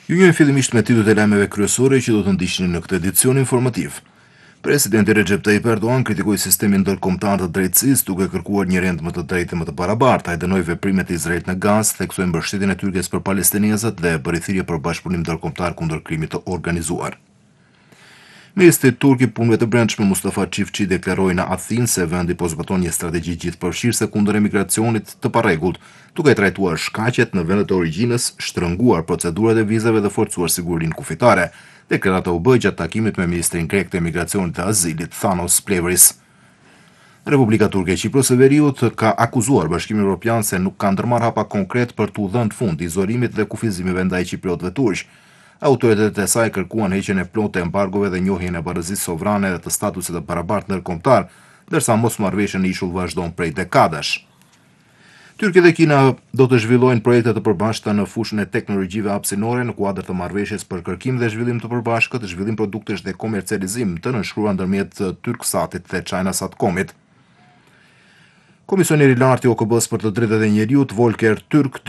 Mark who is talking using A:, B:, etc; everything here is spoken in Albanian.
A: Ju njeh fillimisht me titujt e lajmeve kryesore që do të ndiqni në këtë edicion informativ. Presidenti Recep Tayyip Erdogan kritikoi sistemin ndërkombëtar të drejtësisë duke kërkuar një rend më të drejtë më të barabartë. Ai dënoi veprimet e Izraelit në Gazë, theksoi mbështetjen e Turqisë për palestinezët dhe bëri thirrje për bashkëpunim ndërkombëtar kundër krimit të organizuar. Ministri turk i punëve të brendshme Mustafa Çiftçi deklaroi në Athinë se vendi po zbaton një strategji gjithëpërfshirëse kundër emigracionit të parregullt, duke trajtuar shkaqet në vendet e origjinës, shtrënguar procedurat e vizave dhe forcuar sigurinë kufitare. Deklarata u bë gjatë takimit me ministrin grek të emigracionit dhe azilit Thanos Plevris. Republika Turke e Qipros së Veriut ka akuzuar Bashkimin Evropian se nuk ka ndërmarrë hapa konkret për t'u dhënë fund izolimit dhe kufizimeve ndaj qipriotëve turq. Autoritetet e saj kërkuan heqjen e plotë e embargove dhe njohjen e barëzisë sovrane dhe të statusit të barabartë ndërkombëtar, ndërsa mosmarrëveshja në ishull vazhdon prej dekadash. Tyrkia dhe Kina do të zhvillojnë projekte të përbashkëta në fushën e teknologjive hapësinore në kuadër të marrëveshjes për kërkim dhe zhvillim të përbashkët, zhvillim produktesh dhe komercializim të nënshkruar ndërmjet Turksatit dhe Chinasatcomit. Komisioneri i lartë i OKB-s për të drejtat e njeriut, Volker Türk,